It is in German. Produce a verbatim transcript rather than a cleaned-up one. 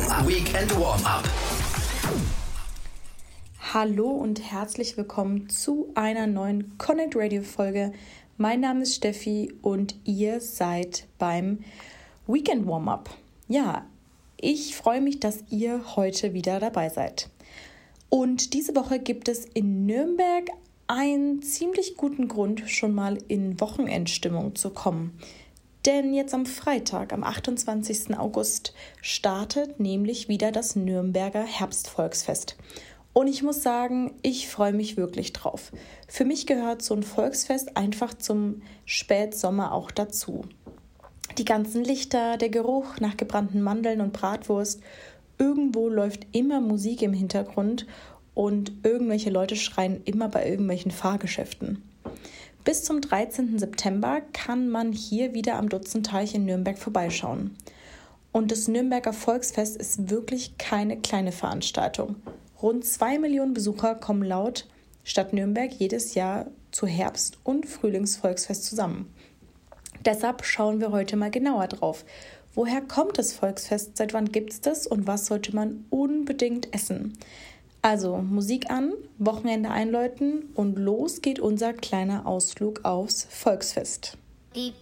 Warm-up. Weekend Warm-up. Hallo und herzlich willkommen zu einer neuen Connect Radio Folge. Mein Name ist Steffi und ihr seid beim Weekend Warm-up. Ja, ich freue mich, dass ihr heute wieder dabei seid. Und diese Woche gibt es in Nürnberg einen ziemlich guten Grund, schon mal in Wochenendstimmung zu kommen. Denn jetzt am Freitag, am achtundzwanzigsten August, startet nämlich wieder das Nürnberger Herbstvolksfest. Und ich muss sagen, ich freue mich wirklich drauf. Für mich gehört so ein Volksfest einfach zum Spätsommer auch dazu. Die ganzen Lichter, der Geruch nach gebrannten Mandeln und Bratwurst. Irgendwo läuft immer Musik im Hintergrund und irgendwelche Leute schreien immer bei irgendwelchen Fahrgeschäften. Bis zum dreizehnten September kann man hier wieder am Dutzendteich in Nürnberg vorbeischauen. Und das Nürnberger Volksfest ist wirklich keine kleine Veranstaltung. Rund zwei Millionen Besucher kommen laut Stadt Nürnberg jedes Jahr zu Herbst- und Frühlingsvolksfest zusammen. Deshalb schauen wir heute mal genauer drauf. Woher kommt das Volksfest, seit wann gibt es das und was sollte man unbedingt essen? Also Musik an, Wochenende einläuten und los geht unser kleiner Ausflug aufs Volksfest. Die